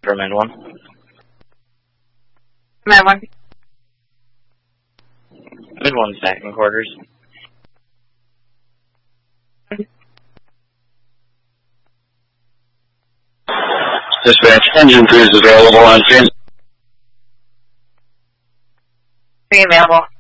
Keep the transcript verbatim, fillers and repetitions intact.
for Med one. Med one. Med one stacking quarters. Dispatch, engine three is available on James. Three available.